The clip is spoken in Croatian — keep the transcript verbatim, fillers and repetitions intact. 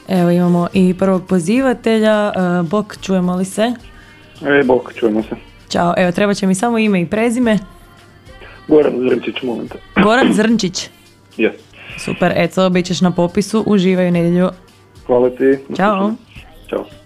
Evo imamo i prvog pozivatelja. E, Bok, čujemo li se? E, Bok, čujemo se. Ćao, evo treba će mi samo ime i prezime. Goran Zrnčić, moment. Goran Zrnčić? Yes. Super, eto, bit ćeš na popisu, uživaj u nedjelju. Hvala ti. Ćao. Ćao.